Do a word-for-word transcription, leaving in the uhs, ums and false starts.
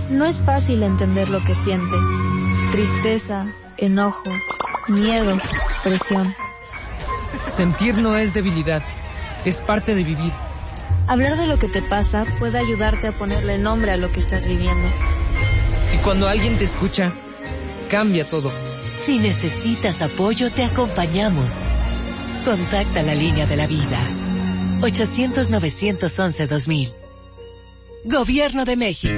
No es fácil entender lo que sientes. Tristeza, enojo, miedo, presión. Sentir no es debilidad, es parte de vivir. Hablar de lo que te pasa puede ayudarte a ponerle nombre a lo que estás viviendo. Y cuando alguien te escucha, cambia todo. Si necesitas apoyo, te acompañamos. Contacta la línea de la vida. ochocientos, novecientos once, dos mil. Gobierno de México.